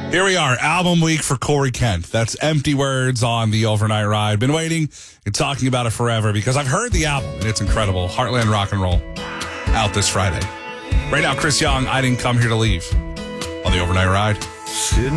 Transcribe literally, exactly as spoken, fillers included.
Here we are, album week for Corey Kent. That's Empty Words on the Overnight Ride. Been waiting and talking about it forever because I've heard the album and it's incredible. Heartland Rock and Roll, out this Friday. Right now, Chris Young, I Didn't Come Here to Leave on the Overnight Ride. Sitting